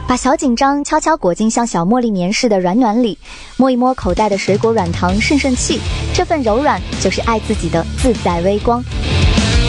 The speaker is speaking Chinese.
把小紧张悄悄裹进像小茉莉棉似的软暖里，摸一摸口袋的水果软糖顺顺气，这份柔软就是爱自己的自在微光。